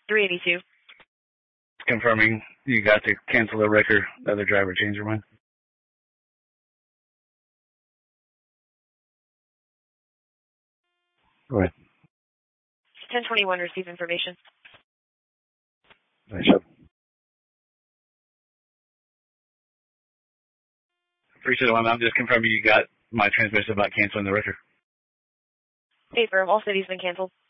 382. Confirming you got to cancel the record. The other driver changed their mind. Go ahead. 1021, receive information. Nice job. Appreciate it. I'm just confirming you got my transmission about canceling the record. Affirm, all cities been canceled.